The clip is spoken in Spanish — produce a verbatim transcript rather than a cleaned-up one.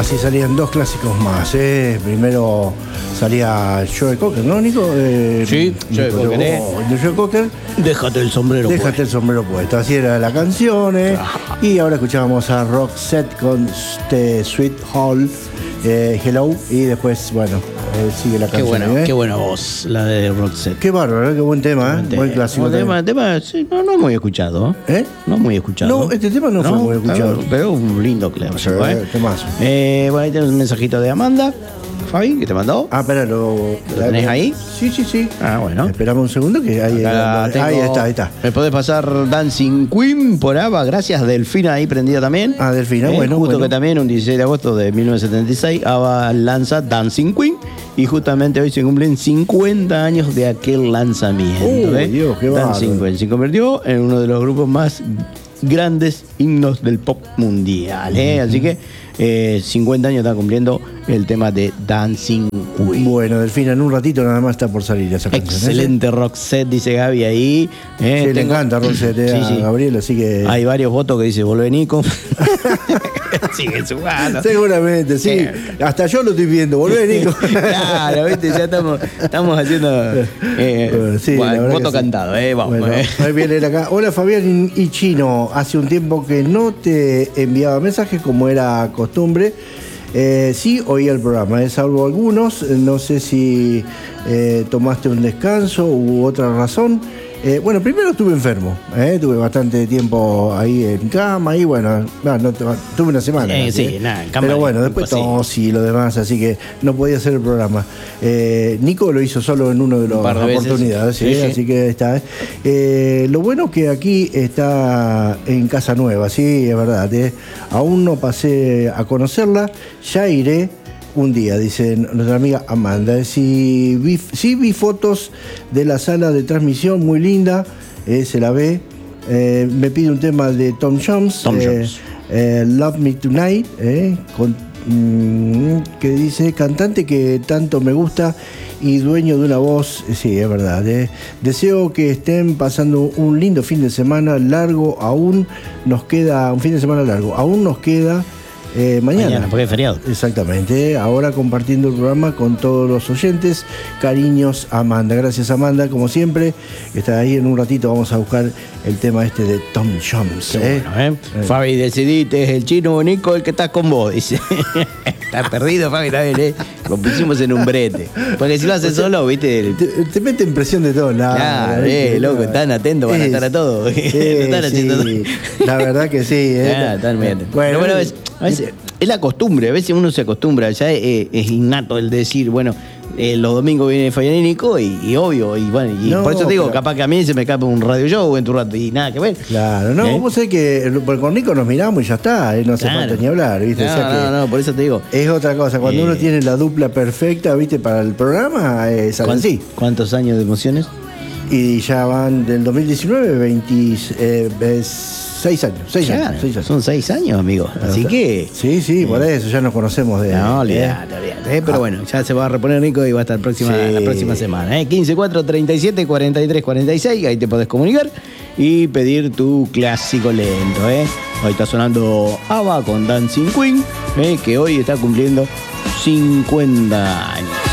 así salían dos clásicos más. ¿eh? Primero salía Joe Cocker, ¿no, Nico? Eh, sí, Joe Cocker. ¿eh? De Joe Cocker. Déjate el sombrero Déjate puesto. el sombrero puesto. Así era la canción. ¿eh? Y ahora escuchábamos a Roxette con este Sweet Hall, eh, Hello. Y después, bueno, eh, sigue la Qué canción. buena, ¿eh? qué buena voz, la de Roxette. Qué bárbaro, ¿eh? Qué buen tema, ¿eh? Buen tema. Buen clásico. Buen tema, tema, sí, no, no muy escuchado. ¿Eh? No muy escuchado. No, este tema no, fue muy escuchado. Pero, pero un lindo clásico, Sí, ¿eh? temazo. Eh, bueno, ahí tenemos un mensajito de Amanda, Fabi, que te mandó. Ah, espera, lo, ¿Lo tenés ahí? Sí, sí, sí. Ah, bueno. Esperamos un segundo que ahí, Acá tengo- ahí está, ahí está. Me podés pasar Dancing Queen por Ava, gracias. Delfina ahí prendida también. Ah, Delfina, Eh, bueno, Justo bueno. que también un dieciséis de agosto de mil novecientos setenta y seis, Ava lanza Dancing Queen y justamente hoy se cumplen cincuenta años de aquel lanzamiento. Uy, ¿eh? Dios, qué Dancing bárbaro. Queen se convirtió en uno de los grupos más grandes himnos del pop mundial. ¿eh? Así que eh, cincuenta años está cumpliendo el tema de Dancing Queen. Bueno, Delfina, en un ratito nada más está por salir esa canción. ¿eh? Excelente Roxette, dice Gaby ahí. Eh, Sí, le tengo- encanta Roxette eh, Sí, a sí. Gabriel, así que. Hay varios votos que dice volvé Nico. Sigue jugando. Seguramente, sí. Sí. Hasta yo lo estoy viendo. Volvé, Nico. Claro, viste, ya estamos, estamos haciendo eh, Bueno, sí, bueno, la verdad voto que sí. cantado, eh, vamos. Bueno, eh. ahí viene él acá. Hola Fabián y Chino. Hace un tiempo que no te enviaba mensajes como era costumbre. Eh, sí, oí el programa, eh, salvo algunos. eh, No sé si eh, tomaste un descanso u otra razón. Eh, bueno, primero estuve enfermo. eh, tuve bastante tiempo ahí en cama y bueno, no, no, tuve una semana. Eh, casi, sí, eh. nada, en cama Pero es bueno, después imposible. tos y lo demás, así que no podía hacer el programa. Eh, Nico lo hizo solo en uno de las Un par de veces. oportunidades, ¿sí? Sí, sí. Así que está. Eh, lo bueno que aquí está en casa nueva, sí, es verdad. ¿eh? Aún no pasé a conocerla, ya iré un día, dice nuestra amiga Amanda. Sí vi, sí vi fotos de la sala de transmisión, muy linda, eh, se la ve. Eh, me pide un tema de Tom Jones, Tom eh, Jones. eh, Love Me Tonight, eh, con, mm, que dice cantante que tanto me gusta y dueño de una voz, sí, es verdad. eh. Deseo que estén pasando un lindo fin de semana largo, aún nos queda, un fin de semana largo, aún nos queda eh, mañana. Mañana, porque es feriado. Exactamente, ahora compartiendo el programa con todos los oyentes. Cariños, Amanda. Gracias, Amanda, como siempre. Está ahí en un ratito, vamos a buscar el tema este de Tom Jones. Qué ¿eh? bueno, ¿eh? Fabi, decidiste, es el chino Nico el que está con vos, dice. Está perdido, Fabi, está bien, ¿eh? Lo pusimos en un brete. Porque si lo haces solo, viste. Te, te meten presión de todos lados. Claro, ¿viste? eh, loco, están atentos, van a estar a todo. Sí, Están haciendo sí. todo. La verdad que sí. ¿eh? Ah, están muy atentos. Bueno, Pero bueno, es, a veces, es la costumbre, a veces uno se acostumbra, ya es, es innato el decir, bueno, eh, los domingos viene Fabián y Nico y, y obvio, y bueno, y No, por eso te digo, pero- capaz que a mí se me escapa un radio show en tu rato y nada que ver. Claro, no, ¿Eh? vos sabés que porque con Nico nos miramos y ya está, ¿eh? No hace Claro. falta ni hablar, ¿viste? No, O sea que no, no, por eso te digo. es otra cosa. Cuando Eh. uno tiene la dupla perfecta, ¿viste? Para el programa, es ¿Cuán- así. ¿Cuántos años de emociones? Y ya van del dos mil diecinueve, veintiséis años. seis Claro, años, seis años. son seis años, amigo. Así que. Sí, sí, por eso ya nos conocemos de. No, ¿eh? olvídate, olvídate. eh, Pero bueno, ya se va a reponer Nico y va a estar próxima, Sí. la próxima semana. ¿eh? quince cuatro treinta y siete cuarenta y tres cuarenta y seis, ahí te podés comunicar y pedir tu clásico lento. ¿eh? Hoy está sonando Ava con Dancing Queen, ¿eh? que hoy está cumpliendo cincuenta años.